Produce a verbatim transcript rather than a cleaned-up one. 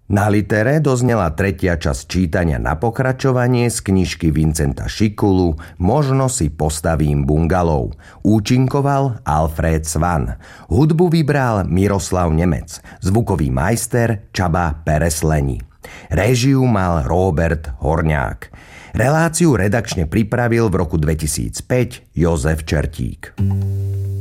Na Litere doznela tretia časť čítania na pokračovanie z knižky Vincenta Šikulu Možno si postavím bungalov. Účinkoval Alfred Svan. Hudbu vybral Miroslav Nemec. Zvukový majster Csaba Peresleni. Réžiu mal Róbert Horňák. Reláciu redakčne pripravil v roku dvetisícpäť Jozef Čertík.